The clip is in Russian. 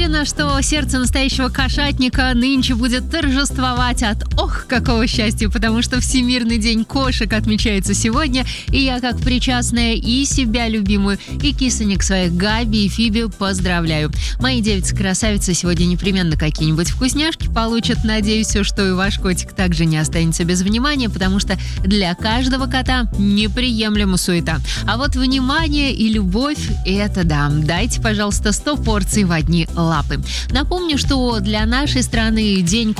уверена, что сердце настоящего кошатника нынче будет торжествовать от «ох, какого счастья», потому что Всемирный день кошек отмечается сегодня, и я, как причастная и себя любимую, и кисонек своих Габи и Фиби поздравляю. Мои девицы-красавицы сегодня непременно какие-нибудь вкусняшки получат. Надеюсь, что и ваш котик также не останется без внимания, потому что для каждого кота неприемлема суета. А вот внимание и любовь – это да. Дайте, пожалуйста, 100 порций в одни лапы. Напомню, что для нашей страны День